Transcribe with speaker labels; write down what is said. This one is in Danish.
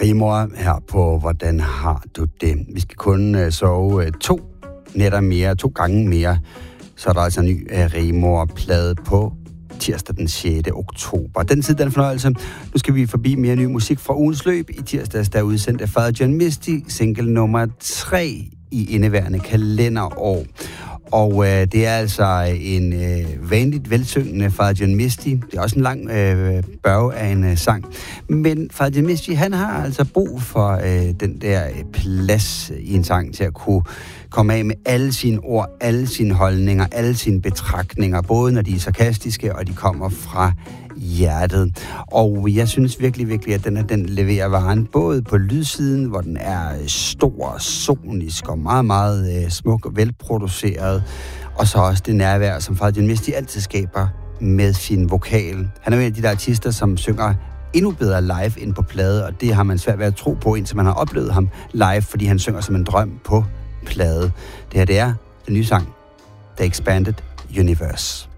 Speaker 1: Rigmor her på Hvordan har du det? Vi skal kun sove 2 gange mere. Så er der altså en ny Rigmor-plade på tirsdag den 6. oktober. Den tid, den fornøjelse. Nu skal vi forbi mere ny musik fra ugens løb. I tirsdags der udsendte Father John Misty single nummer 3 i indeværende kalenderår. Og det er altså en vanligt velsyngende Father John Misty. Det er også en lang børge af en sang. Men Father John Misty, han har altså brug for den der plads i en sang til at kunne komme af med alle sine ord, alle sine holdninger, alle sine betragtninger, både når de er sarkastiske, og de kommer fra hjertet. Og jeg synes virkelig, at den leverer varen både på lydsiden, hvor den er stor, sonisk og meget, meget smuk og velproduceret, og så også det nærvær, som Father John Misty altid skaber med sin vokal. Han er jo en af de der artister, som synger endnu bedre live end på plade, og det har man svært ved at tro på, indtil man har oplevet ham live, fordi han synger som en drøm på plade. Det her, det er den nye sang, The Expanded Universe.